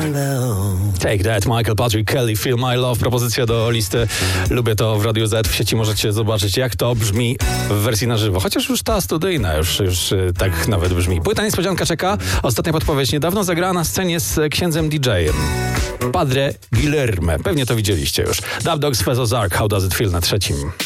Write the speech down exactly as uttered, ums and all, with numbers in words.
Take That, Michael Patrick Kelly, Feel My Love. Propozycja do listy Lubię to w Radiu Z. W sieci możecie zobaczyć, jak to brzmi w wersji na żywo. Chociaż już ta studyjna już, już tak nawet brzmi. Płyta niespodzianka czeka. Ostatnia podpowiedź. Niedawno zagrała na scenie z księdzem D J-em. Padre Guilherme. Pewnie to widzieliście już. Dub Dogs, Fez Ozark, How Does It Feel na trzecim.